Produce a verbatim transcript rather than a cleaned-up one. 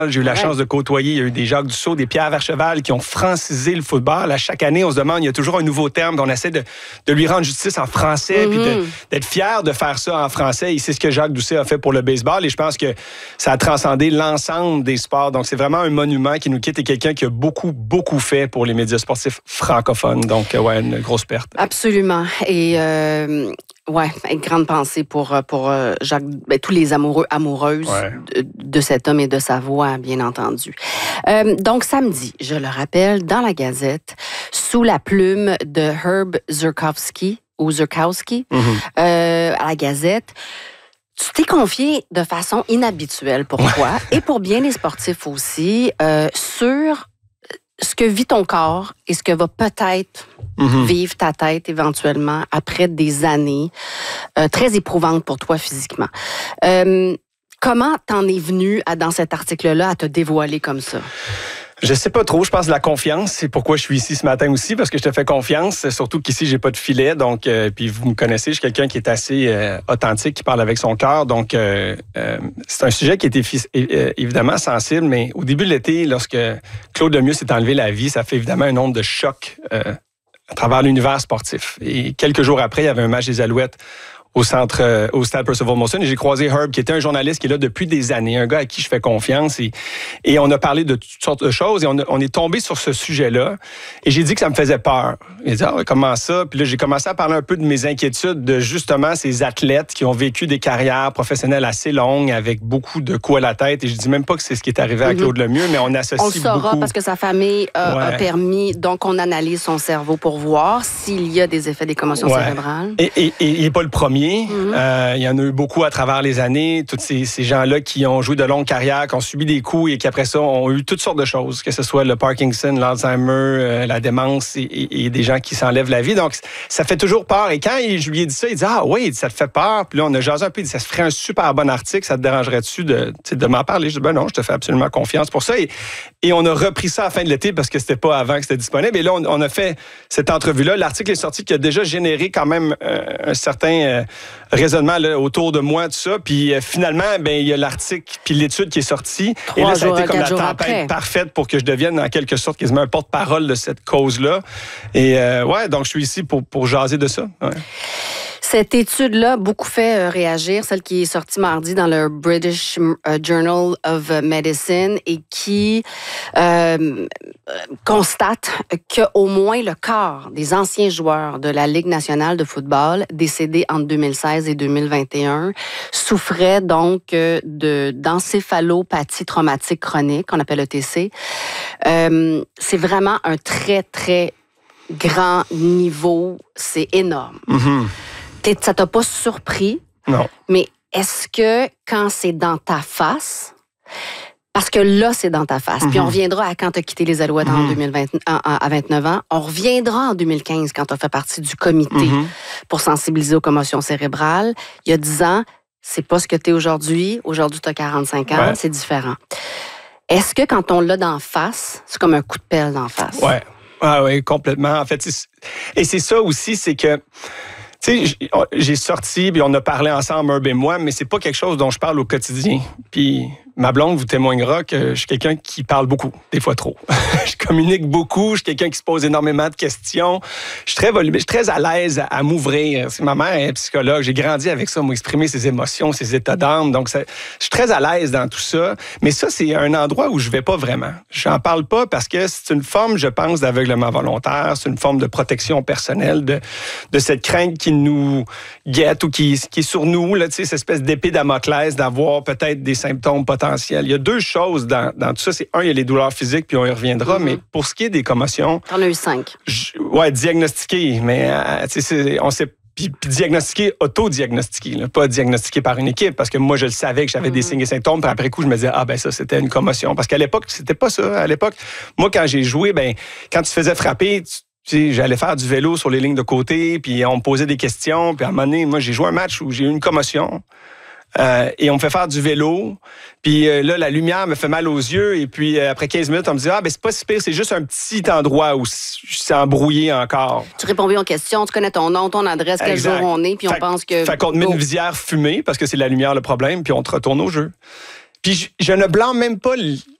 J'ai eu la ouais. chance de côtoyer, il y a eu des Jacques Dussault, des Pierre Vercheval qui ont francisé le football. À chaque année, on se demande, il y a toujours un nouveau terme, on essaie de, de lui rendre justice en français, puis Mm-hmm. de, d'être fier de faire ça en français. Et c'est ce que Jacques Doucet a fait pour le baseball. Et je pense que ça a transcendé l'ensemble des sports. Donc, c'est vraiment un monument qui nous quitte et quelqu'un qui a beaucoup, beaucoup fait pour les médias sportifs francophones. Donc, ouais, une grosse perte. Absolument. Et... Euh... Oui, une grande pensée pour, pour Jacques, ben, tous les amoureux, amoureuses ouais. de, de cet homme et de sa voix, bien entendu. Euh, donc, samedi, je le rappelle, dans la Gazette, sous la plume de Herb Zurkowski, ou Zurkowski, mm-hmm. euh, à la Gazette, tu t'es confié de façon inhabituelle pour toi et pour bien les sportifs aussi, euh, sur ce que vit ton corps et ce que va peut-être mm-hmm. vivre ta tête éventuellement après des années euh, très éprouvantes pour toi physiquement. Euh, comment t'en es venu à, dans cet article-là à te dévoiler comme ça? Je sais pas trop, je pense de la confiance. C'est pourquoi je suis ici ce matin aussi, parce que je te fais confiance, surtout qu'ici, j'ai pas de filet. Donc, euh, puis vous me connaissez, je suis quelqu'un qui est assez euh, authentique, qui parle avec son cœur. Donc, euh, euh, c'est un sujet qui était euh, évidemment sensible, mais au début de l'été, lorsque Claude Lemieux s'est enlevé la vie, ça fait évidemment un onde de choc euh, à travers l'univers sportif. Et quelques jours après, il y avait un match des Alouettes au centre, euh, au stade Percival Molson. Et j'ai croisé Herb, qui était un journaliste qui est là depuis des années, un gars à qui je fais confiance. Et, et on a parlé de toutes sortes de choses et on, a, on est tombé sur ce sujet-là. Et j'ai dit que ça me faisait peur. Il a dit, ah, comment ça? Puis là, j'ai commencé à parler un peu de mes inquiétudes de justement ces athlètes qui ont vécu des carrières professionnelles assez longues avec beaucoup de coups à la tête. Et je dis même pas que c'est ce qui est arrivé à Claude Lemieux, mais on associe beaucoup. On le saura beaucoup. Parce que sa famille euh, ouais. a permis, donc on analyse son cerveau pour voir s'il y a des effets des commotions ouais. cérébrales. Et, et, et il n'est pas le premier. Mm-hmm. Euh, il y en a eu beaucoup à travers les années. Tous ces, ces gens-là qui ont joué de longues carrières, qui ont subi des coups et qui, après ça, ont eu toutes sortes de choses, que ce soit le Parkinson, l'Alzheimer, euh, la démence et, et, et des gens qui s'enlèvent la vie. Donc, ça fait toujours peur. Et quand il, je lui ai dit ça, il dit « Ah oui, ça te fait peur. » Puis là, on a jasé un peu. Il dit « Ça se ferait un super bon article. Ça te dérangerait-tu de, de m'en parler? » Je dis « Ben non, je te fais absolument confiance pour ça. » Et, et on a repris ça à la fin de l'été parce que c'était pas avant que c'était disponible. Et là, on, on a fait cette entrevue-là. L'article est sorti qui a déjà généré quand même euh, un certain... Euh, raisonnement là, autour de moi, tout ça. Puis euh, finalement, ben il y a l'article puis l'étude qui est sortie. Trois et là, ça a jours, été comme la tempête après. parfaite pour que je devienne en quelque sorte quasiment un porte-parole de cette cause-là. Et euh, ouais, donc je suis ici pour, pour jaser de ça. Ouais. Cette étude-là, beaucoup fait euh, réagir, celle qui est sortie mardi dans le British euh, Journal of Medicine et qui euh, constate qu'au moins le quart des anciens joueurs de la Ligue nationale de football décédés entre deux mille seize et deux mille vingt et un souffraient donc euh, de, d'encéphalopathie traumatique chronique, qu'on appelle E T C. Euh, c'est vraiment un très, très grand niveau. C'est énorme. Mm-hmm. Ça t'a pas surpris? Non. Mais est-ce que quand c'est dans ta face, parce que là, c'est dans ta face, mm-hmm. puis on reviendra à quand tu as quitté les Alouettes mm-hmm. en deux mille vingt, à vingt-neuf ans, on reviendra en deux mille quinze quand tu as fait partie du comité mm-hmm. pour sensibiliser aux commotions cérébrales. Il y a dix ans, c'est pas ce que tu es aujourd'hui. Aujourd'hui, tu as quarante-cinq ans, ouais. c'est différent. Est-ce que quand on l'a d'en face, c'est comme un coup de pelle d'en face? Oui, ah, ouais, complètement. En fait, c'est... et c'est ça aussi, c'est que tu sais, j'ai sorti, puis on a parlé ensemble, Herb et moi, mais c'est pas quelque chose dont je parle au quotidien. Puis ma blonde vous témoignera que je suis quelqu'un qui parle beaucoup, des fois trop. Je communique beaucoup, je suis quelqu'un qui se pose énormément de questions. Je suis très volubile, je suis très à l'aise à, à m'ouvrir. Ma mère est psychologue, j'ai grandi avec ça, m'exprimer ses émotions, ses états d'âme. Donc, ça, je suis très à l'aise dans tout ça. Mais ça, c'est un endroit où je vais pas vraiment. J'en parle pas parce que c'est une forme, je pense, d'aveuglement volontaire. C'est une forme de protection personnelle, de, de cette crainte qui nous guette ou qui, qui est sur nous, là, tu sais, cette espèce d'épée Damoclès d'avoir peut-être des symptômes potentiels. Il y a deux choses dans, dans tout ça. C'est un, il y a les douleurs physiques, puis on y reviendra. Mm-hmm. Mais pour ce qui est des commotions... T'en as eu cinq. Je, ouais, diagnostiquées. Mais euh, tu sais, on sait... Puis, puis diagnostiqué, auto-diagnostiqué, là, pas diagnostiqué par une équipe, parce que moi, je le savais que j'avais mm-hmm. des signes et symptômes. Puis après coup, je me disais, ah ben ça, c'était une commotion. Parce qu'à l'époque, c'était pas ça. À l'époque, moi, quand j'ai joué, ben quand tu te faisais frapper... Tu, Tu sais, j'allais faire du vélo sur les lignes de côté, puis on me posait des questions. Puis à un moment donné, moi, j'ai joué un match où j'ai eu une commotion. Euh, et on me fait faire du vélo. Puis euh, là, la lumière me fait mal aux yeux. Et puis euh, après quinze minutes, on me dit « Ah, ben c'est pas si pire, c'est juste un petit endroit où c'est embrouillé encore. » Tu réponds bien aux questions, tu connais ton nom, ton adresse, quel exact. Jour on est, puis on fait, pense que... Fait qu'on te met une visière fumée, parce que c'est la lumière le problème, puis on te retourne au jeu. Puis je, je ne blâme même pas